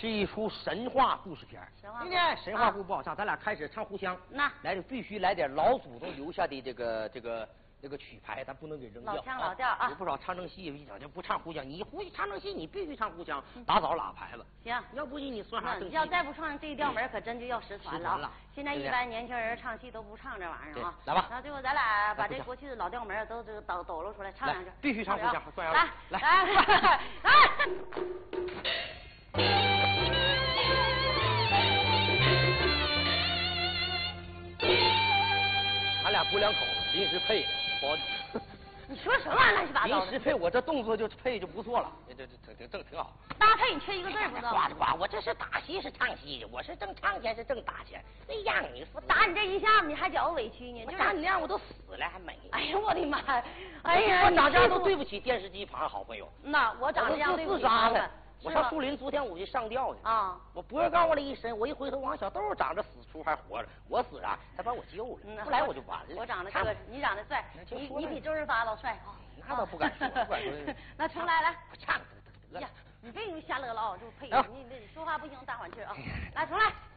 是一出神话故事片。今天神话故事不好唱，咱俩开始唱互相。 那来，必须来点老祖宗留下的这个曲牌，咱不能给扔掉。 老腔老调啊！ 有不少唱正戏一讲就不唱互相，你唱正戏你必须唱互相，打早拉牌子。 行， 要不你算啥正戏？ 要再不唱这一调门，可真就要失传了。现在一般年轻人唱戏都不唱这玩意儿啊。 来吧， 那最后咱俩把这过去的老调门都抖搂出来唱两句。 必须唱互相，算来来。俺俩不两口子临时配的，我。 你说什么玩意儿乱七八糟的？ 临时配，我这动作就配就不错了，这挺好。 搭配你缺一个字不知道吗？ 呱，我这是打戏是唱戏的，我是挣唱钱是挣打钱，那样你我打你这一下，你还觉得委屈呢？ 我打你那样我都死了还美。 哎呦我的妈！哎呀， 我长这样都对不起电视机旁好朋友。 那我长这样对不起他们。我上树林，昨天我去上吊去啊！ 我脖高我了一伸，我一回头，王小豆长着死出还活着，我死了，他把我救了，后来我就完了。 我长得这个，你长得帅，你比周润发老帅。 那倒不敢说，不敢说。 那重来，来， 我唱得了。 你别瞎乐了，就配你说话不行，大缓气啊！来，重来。